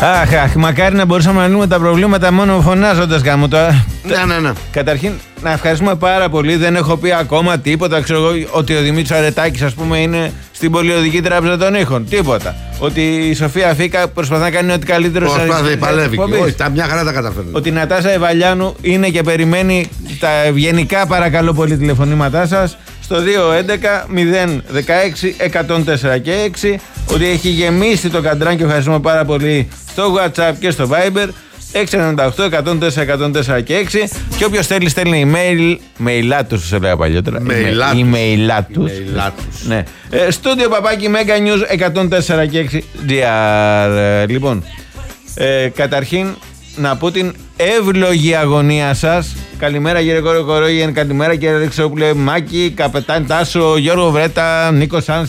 Αχ, μακάρι να μπορούσαμε να λύνουμε τα προβλήματα μόνο φωνάζοντας γάμο τώρα. Ναι. Καταρχήν, να ευχαριστούμε πάρα πολύ. Δεν έχω πει ακόμα τίποτα. Ξέρω εγώ ότι ο Δημήτρης Αρετάκης, ας πούμε, είναι στην Πολυοδική Τράπεζα των Ήχων. Τίποτα. Ότι η Σοφία Φίκα προσπαθεί να κάνει ό,τι καλύτερο. Προσπαθεί, παλεύει. Όχι, τα μια χαρά τα καταφέρνει. Ότι η Νατάσα Ευαλιάνου είναι και περιμένει τα ευγενικά, παρακαλώ πολύ, τηλεφωνήματά σας στο 211-016-104 και 6. Ότι έχει γεμίσει το καντράν και ευχαριστούμε πάρα πολύ στο WhatsApp και στο Viber 698-104-104 και 6. Και όποιος θέλει στέλνει email, mailάτους τους έλεγα παλιότερα. Emailάτους. Ναι. Στούντιο παπάκι Mega News 104 και 6 GR. Λοιπόν, καταρχήν να πω την εύλογη αγωνία σας. Καλημέρα κύριε Κορογιέν, καλημέρα κύριε Αλεξόπουλε, Μάκη, Καπετάν Τάσο, Γιώργο Βρέτα, Νίκο Σάνς.